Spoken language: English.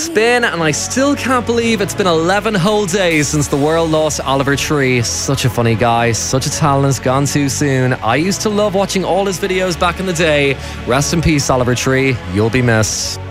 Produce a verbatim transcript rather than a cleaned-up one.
spin, and I still can't believe it's been eleven whole days since the world lost Oliver Tree. Such a funny guy, such a talent, gone too soon. I used to love watching all his videos back in the day. Rest in peace, Oliver Tree. You'll be missed.